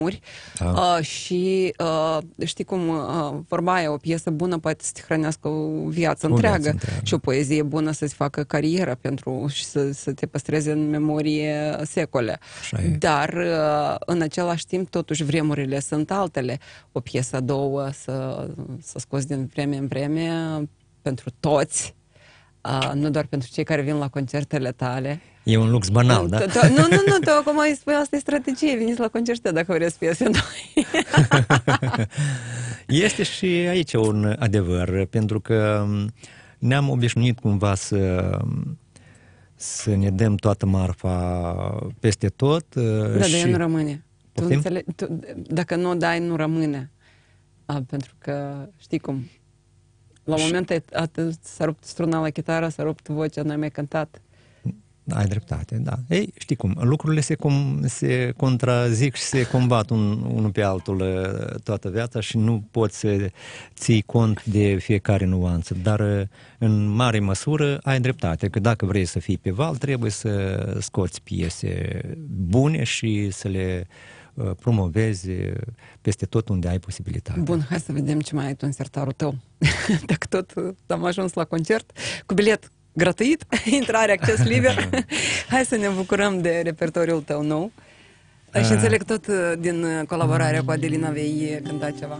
și știi cum vorba aia, o piesă bună poate să te hrănească o viață întreagă și o poezie bună să-ți facă carieră și să te păstreze în memorie secole. Dar în același timp totuși vremurile sunt altele. O piesă, două să scoți din vreme în vreme pentru toți, nu doar pentru cei care vin la concertele tale. E un lux banal, da? Nu, tu acum îi spui, asta e strategie, veniți la concerte dacă vreți piese noi. Este și aici un adevăr, pentru că ne-am obișnuit cumva să ne dăm toată marfa peste tot. Da, dar ea nu rămâne. Dacă nu o dai, nu rămâne. Pentru că, știi cum, la un moment s-a rupt struna la chitară, s-a rupt vocea, n-ai mai cântat. Ai dreptate, da. Ei, știi cum, lucrurile se contrazic și se combat unul pe altul toată viața și nu poți să ții cont de fiecare nuanță, dar în mare măsură ai dreptate, că dacă vrei să fii pe val, trebuie să scoți piese bune și să le promovezi peste tot unde ai posibilitate. Bun, hai să vedem ce mai ai tu în sertarul tău. Dacă tot am ajuns la concert, cu bilet gratuit, intrare, acces liber. Hai să ne bucurăm de repertoriul tău nou. Și înțeleg tot din colaborarea cu Adelina vei cânta ceva.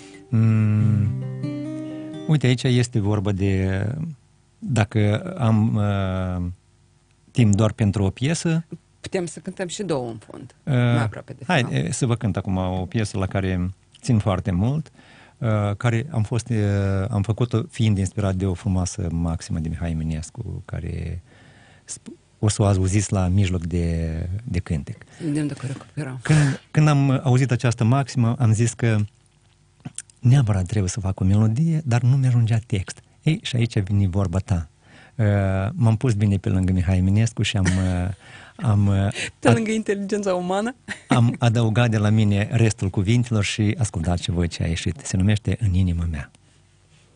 Uite, aici este vorba de dacă am timp doar pentru o piesă. Putem să cântăm și două în fond. Mai aproape de final. Hai să vă cânt acum o piesă la care țin foarte mult, care am făcut-o fiind inspirat de o frumoasă maximă de Mihai Eminescu, care o să o auziți la mijloc de cântec. Vedem dacă recuperăm. Când am auzit această maximă, am zis că neapărat trebuie să fac o melodie, dar nu mi-ajungea text. Ei, și aici vine vorba ta. M-am pus bine pe lângă Mihai Eminescu și pe lângă inteligența umană? Am adăugat de la mine restul cuvintelor și ascultați-vă ce a ieșit. Se numește În inima mea.